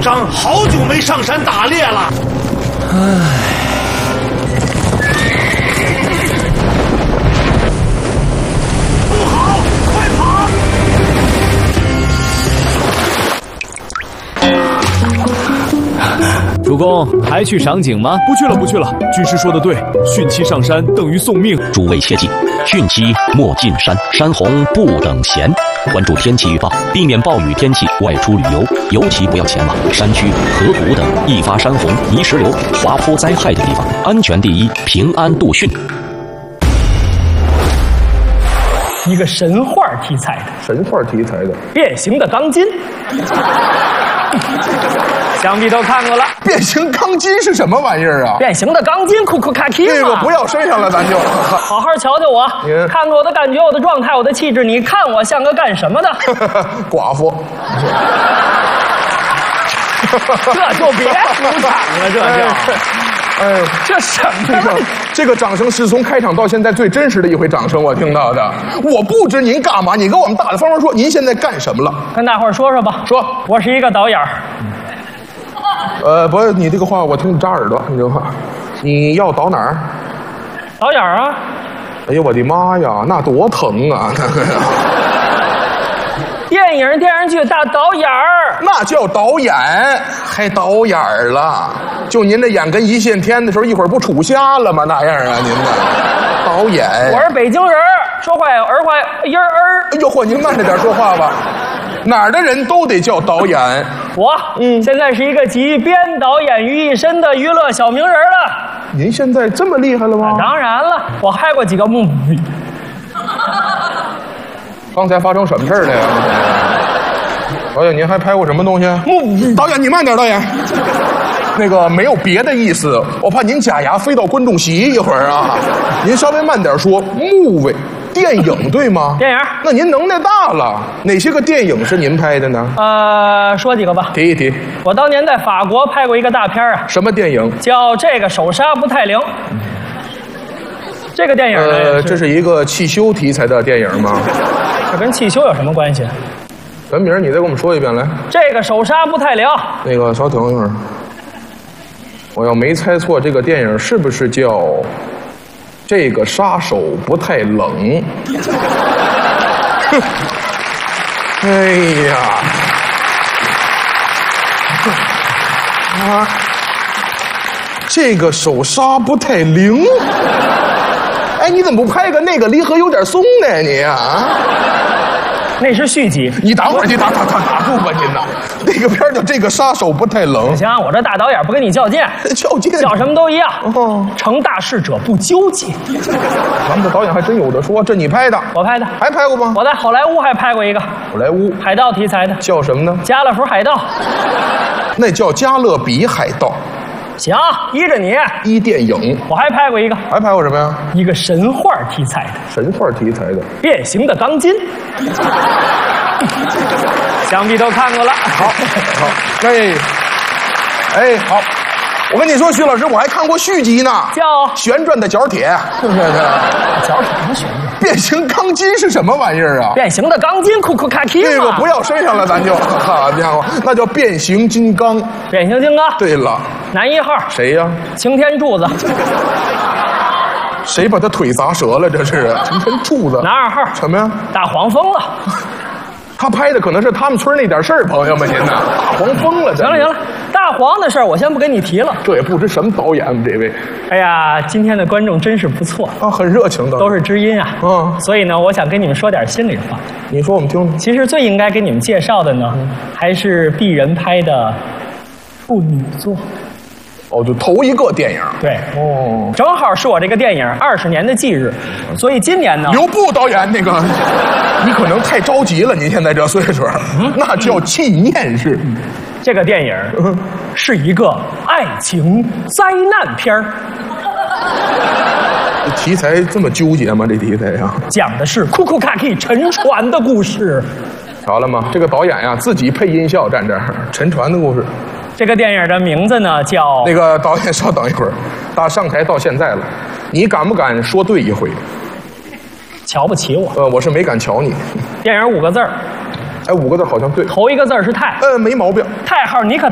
伤，好久没上山打猎了。不好，快跑！ 主公还去赏景吗？ 不去了，不去了。军师说的对，汛期上山等于送命。 诸位切记，汛期莫进山，山洪不等闲。关注天气预报，避免暴雨天气外出旅游，尤其不要前往山区、河谷等易发山洪、泥石流、滑坡灾害的地方。安全第一，平安度汛。 一个神话题材的， 神话题材的变形的钢筋，想必都看过了。 变形钢筋是什么玩意儿啊？ 变形的钢筋，库库卡提。 那个不要身上了，咱就好好瞧瞧我，看看我的感觉，我的状态，我的气质，你看我像个干什么的？ 寡妇。 这就别出场了，这就。 哎， 这什么？ 这个掌声是从开场到现在最真实的一回掌声，我听到的。我不知您干嘛，你跟我们大大方方说，您现在干什么了？ 跟大伙儿说说吧。 说， 我是一个导演。 不，你这个话我听着扎耳朵。你这话，你要导哪儿？ 导演啊！ 哎呀，我的妈呀，那多疼啊！那个呀。 电影、电视剧大导演儿， 那叫导演，还导演了？就您这眼跟一线天的时候，一会儿不杵瞎了吗？那样啊，您的导演。 我是北京人，说话儿话音儿。 哎呦嚯，您慢着点说话吧。哪儿的人都得叫导演。 我现在是一个集编导演于一身的娱乐小名人了。 您现在这么厉害了吗？ 当然了，我拍过几个movie。 刚才发生什么事儿了呀？导演，您还拍过什么东西？导演，你慢点，导演。那个没有别的意思，我怕您假牙飞到观众席一会儿啊。您稍微慢点说。movie，电影对吗？ 电影。 那您能耐大了，哪些个电影是您拍的呢？ 说几个吧。 提一提。 我当年在法国拍过一个大片啊。 什么电影？ 叫《这个手刹不太灵》。这个电影呢？ 这是一个汽修题材的电影吗？ 这跟汽修有什么关系？ 全名你再给我们说一遍来。 这个手刹不太灵。 那个稍等一会儿，我要没猜错，这个电影是不是叫《这个杀手不太冷》？哎呀，啊，这个手刹不太灵。哎，你怎么不拍个那个离合有点松呢？你啊， 那是续集。 你打会儿，你打住吧，您呐。那个片叫《这个杀手不太冷》。 行，我这大导演不跟你较劲，较什么都一样。成大事者不纠结。 咱们的导演还真有的说，这你拍的？ 我拍的。 还拍过吗？ 我在好莱坞还拍过一个。 好莱坞海盗题材的。 叫什么呢？ 加勒福海盗。 那叫加勒比海盗。 行，依着你。 一电影。 我还拍过一个。 还拍过什么呀？ 一个神话题材的。 神话题材的。 变形的钢筋。想必都看过了。 好，哎，好。我跟你说，徐老师，我还看过续集呢， 叫旋转的角铁。 角什么旋转？ 变形钢筋是什么玩意儿啊？ 变形的钢筋，库库卡提。 那个不要身上了，咱就。好家伙，那叫变形金刚。 变形金刚。 对了， 男一号谁呀？ 擎天柱子。 谁把他腿砸折了？这是擎天柱子。 男二号什么呀？ 大黄疯了。 他拍的可能是他们村那点事儿，朋友们，您呐，大黄疯了。 行了，大黄的事儿我先不跟你提了。 这也不知什么导演，这位。 哎呀，今天的观众真是不错啊，很热情的， 都是知音啊。所以呢，我想跟你们说点心里话。 你说我们听听。 其实最应该给你们介绍的呢，还是鄙人拍的处女作。 哦，就头一个电影。 对， 哦， 正好是我这个电影20年的忌日，所以今年呢， 刘步导演那个，你可能太着急了，您现在这岁数，那叫纪念日。 这个电影是一个爱情灾难片儿。 题材这么纠结吗？这题材呀， 讲的是库库卡基沉船的故事。 瞧了吗？这个导演呀，自己配音效站这儿，沉船的故事。 这个电影的名字呢叫…… 那个导演稍等一会儿，打上台到现在了，你敢不敢说对一回？ 瞧不起我？ 我是没敢瞧你。 电影5个字儿。 哎，5个字好像对。 头一个字是太。 没毛病。 太号你可。